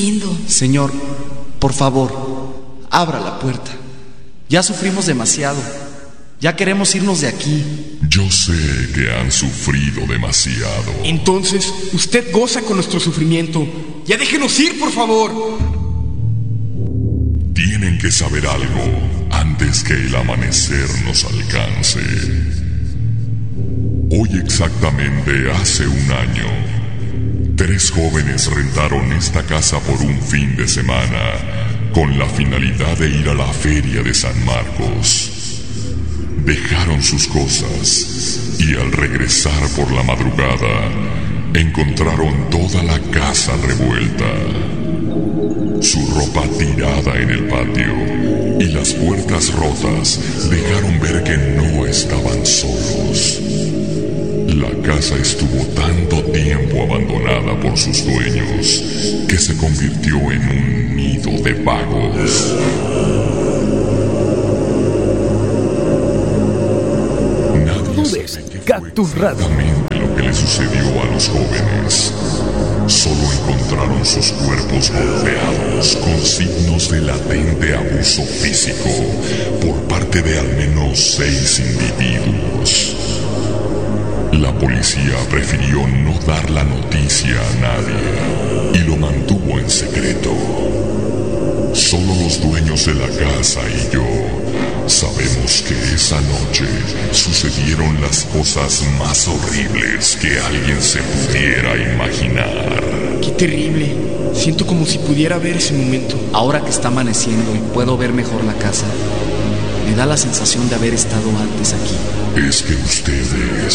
Lindo. Señor, por favor, abra la puerta. Ya sufrimos demasiado. Ya queremos irnos de aquí. Yo sé que han sufrido demasiado. Entonces, usted goza con nuestro sufrimiento. Ya déjenos ir, por favor. Tienen que saber algo antes que el amanecer nos alcance. Hoy exactamente hace un año, 3 jóvenes rentaron esta casa por un fin de semana con la finalidad de ir a la feria de San Marcos. Dejaron sus cosas y al regresar por la madrugada encontraron toda la casa revuelta, su ropa tirada en el patio y las puertas rotas dejaron ver que no estaban solos. La casa estuvo tanto tiempo abandonada por sus dueños que se convirtió en un nido de vagos. Nadie sabe qué Cactus fue Radio. exactamente lo que le sucedió a los jóvenes. Solo encontraron sus cuerpos golpeados con signos de latente abuso físico por parte de al menos 6 individuos. La policía prefirió no dar la noticia a nadie y lo mantuvo en secreto. Solo los dueños de la casa y yo sabemos que esa noche sucedieron las cosas más horribles que alguien se pudiera imaginar. Qué terrible. Siento como si pudiera ver ese momento. Ahora que está amaneciendo y puedo ver mejor la casa, me da la sensación de haber estado antes aquí. Es que ustedes